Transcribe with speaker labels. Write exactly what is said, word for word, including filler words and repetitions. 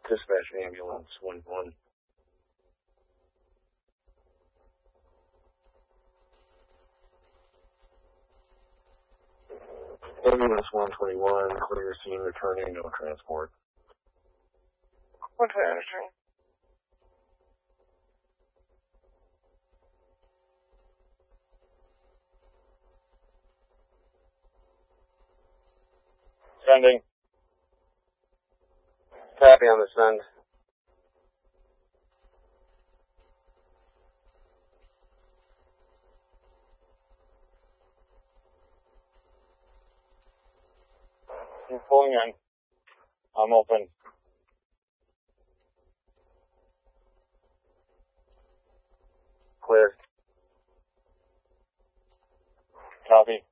Speaker 1: Dispatch ambulance one one. Ambulance one twenty-one, clear scene returning, no transport.
Speaker 2: What's that return?
Speaker 1: Sending. Copy on the send. I'm pulling in. I'm open. Clear. Copy.